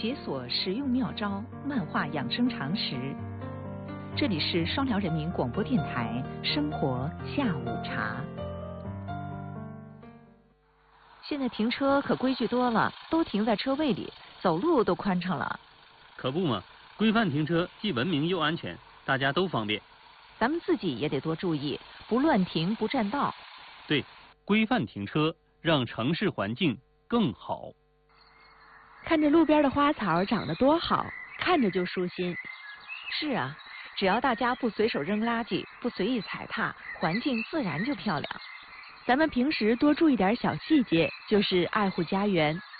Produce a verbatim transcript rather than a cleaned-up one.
解锁实用妙招，漫画养生常识。这里是双辽人民广播电台生活下午茶。现在停车可规矩多了，都停在车位里，走路都宽敞了。 可不嘛，规范停车既文明又安全，大家都方便。 咱们自己也得多注意，不乱停，不占道。 对，规范停车，让城市环境更好。 看着路边的花草长得多好，看着就舒心。 是啊，只要大家不随手扔垃圾，不随意踩踏，环境自然就漂亮。 咱们平时多注意点小细节，就是爱护家园。